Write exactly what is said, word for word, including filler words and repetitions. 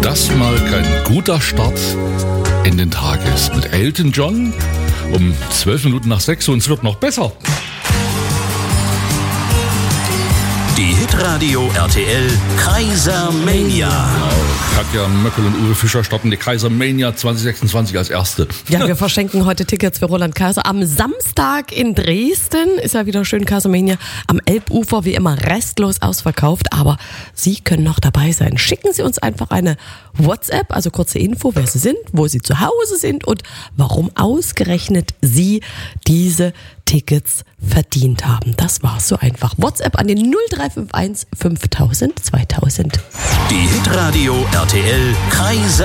das mal kein guter Start in den Tag ist. Mit Elton John um zwölf Minuten nach sechs und es wird noch besser. Die Hitradio R T L Kaisermania. Katja Möckel und Uwe Fischer starten die Kaisermania zwanzig sechsundzwanzig als erste. Ja, wir verschenken heute Tickets für Roland Kaiser am Samstag in Dresden. Ist ja wieder schön Kaisermania am Elbufer, wie immer restlos ausverkauft. Aber Sie können noch dabei sein. Schicken Sie uns einfach eine WhatsApp, also kurze Info, wer Sie sind, wo Sie zu Hause sind und warum ausgerechnet Sie diese Tickets verdient haben. Das war's so einfach. WhatsApp an den null drei fünf eins fünftausend zweitausend. Die Hitradio R T L Kaiser